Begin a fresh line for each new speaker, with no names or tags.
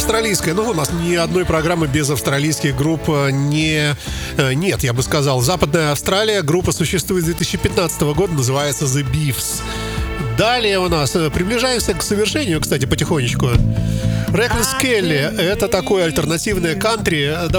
австралийская. Ну, у нас ни одной программы без австралийских групп нет, я бы сказал. Западная Австралия. Группа существует с 2015 года, называется The Beefs. Далее у нас приближаемся к совершению, кстати, потихонечку. Reckless Kelly — это такое альтернативное кантри.